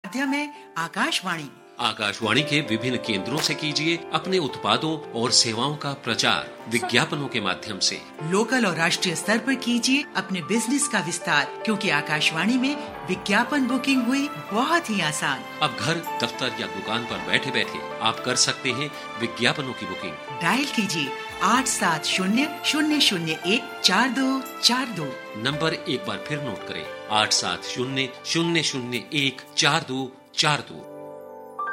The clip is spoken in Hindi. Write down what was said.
माध्यम है आकाशवाणी। आकाशवाणी के विभिन्न केंद्रों से कीजिए अपने उत्पादों और सेवाओं का प्रचार विज्ञापनों के माध्यम से। लोकल और राष्ट्रीय स्तर पर कीजिए अपने बिजनेस का विस्तार, क्योंकि आकाशवाणी में विज्ञापन बुकिंग हुई बहुत ही आसान। अब घर, दफ्तर या दुकान पर बैठे बैठे आप कर सकते हैं विज्ञापनों की बुकिंग। डायल कीजिए 8700014242। नंबर एक बार फिर नोट करें, 8700014242।